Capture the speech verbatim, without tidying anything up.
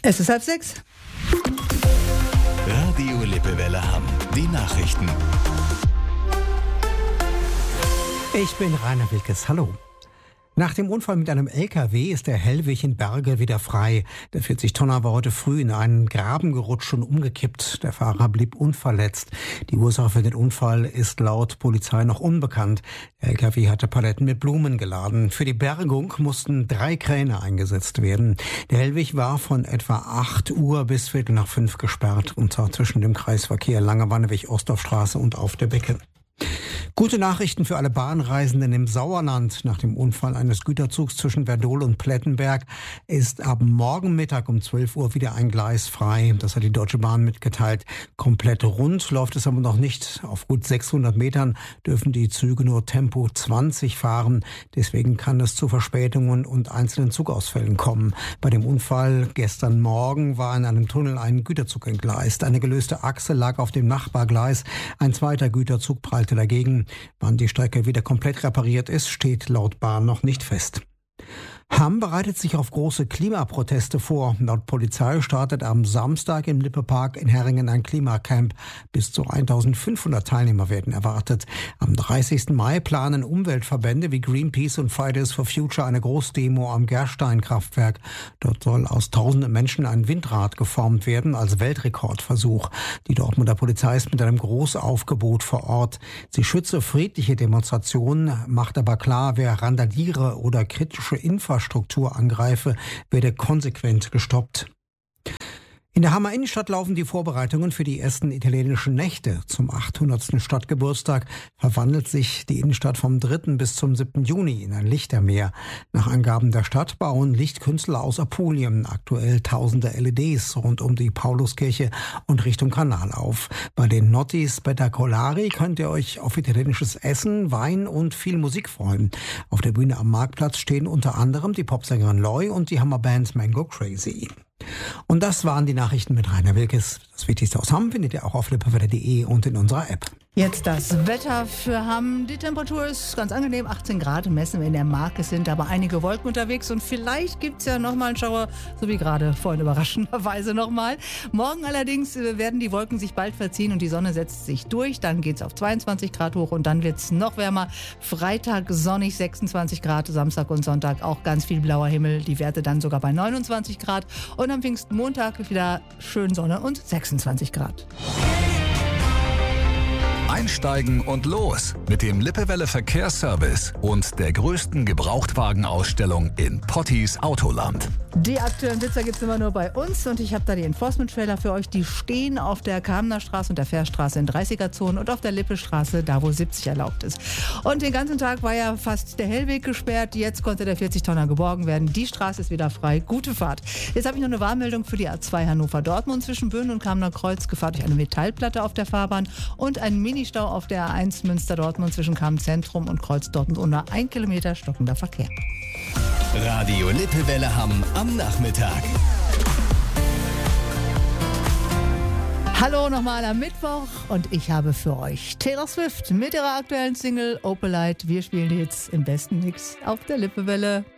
Es ist halb sechs. Radio Lippewelle Hamm. Die Nachrichten. Ich bin Rainer Wilkes. Hallo. Nach dem Unfall mit einem L K W ist der Hellweg in Berge wieder frei. Der vierzig-Tonner war heute früh in einen Graben gerutscht und umgekippt. Der Fahrer blieb unverletzt. Die Ursache für den Unfall ist laut Polizei noch unbekannt. Der L K W hatte Paletten mit Blumen geladen. Für die Bergung mussten drei Kräne eingesetzt werden. Der Hellweg war von etwa acht Uhr bis Viertel nach fünf gesperrt, und zwar zwischen dem Kreisverkehr Lange-Wanneweg-Ostorfstraße und auf der Becke. Gute Nachrichten für alle Bahnreisenden im Sauerland. Nach dem Unfall eines Güterzugs zwischen Werdohl und Plettenberg ist ab morgen Mittag um zwölf Uhr wieder ein Gleis frei. Das hat die Deutsche Bahn mitgeteilt. Komplett rund läuft es aber noch nicht. Auf gut sechshundert Metern dürfen die Züge nur Tempo zwanzig fahren. Deswegen kann es zu Verspätungen und einzelnen Zugausfällen kommen. Bei dem Unfall gestern Morgen war in einem Tunnel ein Güterzug entgleist. Eine gelöste Achse lag auf dem Nachbargleis. Ein zweiter Güterzug prallte dagegen. Wann die Strecke wieder komplett repariert ist, steht laut Bahn noch nicht fest. Hamm bereitet sich auf große Klimaproteste vor. Laut Polizei startet am Samstag im Lippe-Park in Herringen ein Klimacamp. Bis zu eintausendfünfhundert Teilnehmer werden erwartet. Am dreißigsten Mai planen Umweltverbände wie Greenpeace und Fridays for Future eine Großdemo am Gerstein-Kraftwerk. Dort soll aus tausenden Menschen ein Windrad geformt werden als Weltrekordversuch. Die Dortmunder Polizei ist mit einem Großaufgebot vor Ort. Sie schütze friedliche Demonstrationen, macht aber klar, wer randaliere oder kritische Infrastruktur Struktur angreife, werde konsequent gestoppt. In der Hammer Innenstadt laufen die Vorbereitungen für die ersten italienischen Nächte. Zum achthundertsten Stadtgeburtstag verwandelt sich die Innenstadt vom dritten bis zum siebten Juni in ein Lichtermeer. Nach Angaben der Stadt bauen Lichtkünstler aus Apulien aktuell tausende L E Ds rund um die Pauluskirche und Richtung Kanal auf. Bei den Notti Spettacolari könnt ihr euch auf italienisches Essen, Wein und viel Musik freuen. Auf der Bühne am Marktplatz stehen unter anderem die Popsängerin Loy und die Hammerband Mango Crazy. Und das waren die Nachrichten mit Rainer Wilkes. Das Wichtigste aus Hamm findet ihr auch auf lippewelle punkt de und in unserer App. Jetzt das Wetter für Hamm. Die Temperatur ist ganz angenehm, achtzehn Grad messen wir in der Mark. Es sind aber einige Wolken unterwegs und vielleicht gibt es ja nochmal einen Schauer, so wie gerade vorhin überraschenderweise nochmal. Morgen allerdings werden die Wolken sich bald verziehen und die Sonne setzt sich durch. Dann geht es auf zweiundzwanzig Grad hoch und dann wird es noch wärmer. Freitag sonnig, sechsundzwanzig Grad, Samstag und Sonntag auch ganz viel blauer Himmel. Die Werte dann sogar bei neunundzwanzig Grad und am Pfingstmontag wieder schön Sonne und sechsundzwanzig Grad. Einsteigen und los mit dem Lippewelle Verkehrsservice und der größten Gebrauchtwagenausstellung in Potties Autoland. Die aktuellen Blitzer gibt es immer nur bei uns und ich habe da die Enforcement-Trailer für euch. Die stehen auf der Kamener Straße und der Fährstraße in dreißiger-Zonen und auf der Lippe-Straße, da wo siebzig erlaubt ist. Und den ganzen Tag war ja fast der Hellweg gesperrt. Jetzt konnte der vierzig-Tonner geborgen werden. Die Straße ist wieder frei. Gute Fahrt. Jetzt habe ich noch eine Warnmeldung für die A zwei Hannover-Dortmund zwischen Böhnen und Kamener Kreuz. Gefahr durch eine Metallplatte auf der Fahrbahn und ein Ministau auf der A eins Münster-Dortmund zwischen Kamen Zentrum und Kreuz Dortmund unter ein Kilometer stockender Verkehr. Radio Lippewelle Hamm am Nachmittag. Hallo nochmal am Mittwoch und ich habe für euch Taylor Swift mit ihrer aktuellen Single Opalite. Wir spielen die jetzt im besten Mix auf der Lippewelle.